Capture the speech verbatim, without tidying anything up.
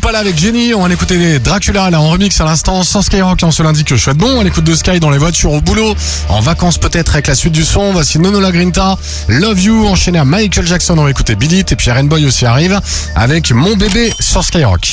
Opala avec Jenny. On va écouter Dracula là en remix à l'instant sans Skyrock. On se l'indique que je souhaite bon. On l'écoute de Sky dans les voitures, au boulot, en vacances peut-être avec la suite du son. Voici Nono La Grinta, Love You, enchaîné à Michael Jackson. On va écouter Beat It et puis Rainbow aussi arrive avec Mon Bébé sur Skyrock.